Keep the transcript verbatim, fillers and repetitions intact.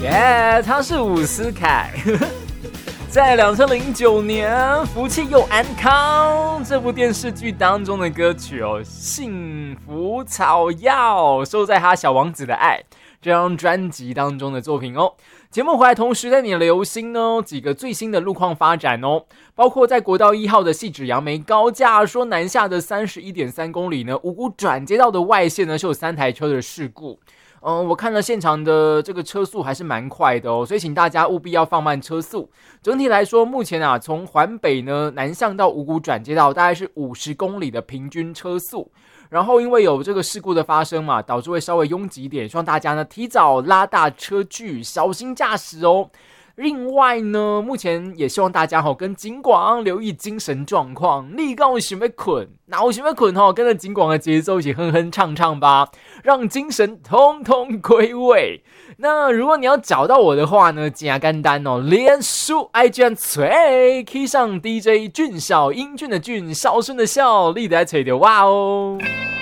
耶，他是伍思凯。在二零零九年，《福气又安康》这部电视剧当中的歌曲哦，《幸福草药》收在他《小王子的爱》这张专辑当中的作品哦。节目回来同时带你留心呢几个最新的路况发展哦，包括在国道一号的汐止杨梅高架说南下的 三十一点三公里呢，五股转接道的外线呢是有三台车的事故。嗯，我看了现场的这个车速还是蛮快的哦，所以请大家务必要放慢车速。整体来说，目前啊，从环北呢南向到五股转接道，大概是五十公里的平均车速。然后因为有这个事故的发生嘛，导致会稍微拥挤一点，希望大家呢提早拉大车距，小心驾驶哦。另外呢，目前也希望大家跟警广留意精神状况。你刚有想要困，那我想要困跟着警广的节奏一起哼哼唱唱吧，让精神通通归位。那如果你要找到我的话呢，很简单哦，脸书 I G 吹 key 上 D J 俊小英俊的俊，孝顺的孝，你得找到我哦。